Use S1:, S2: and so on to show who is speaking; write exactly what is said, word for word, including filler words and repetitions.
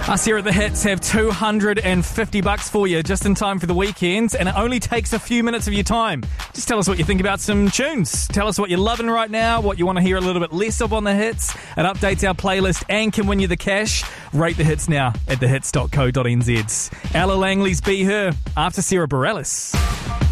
S1: Us here at The Hits have two hundred fifty bucks for you just in time for the weekend, and it only takes a few minutes of your time. Just tell us what you think about some tunes. Tell us what you're loving right now, what you want to hear a little bit less of on The Hits. It updates our playlist and can win you the cash. Rate The Hits now at the hits dot co dot n z. Ella Langley's Be Her after Sarah Bareilles.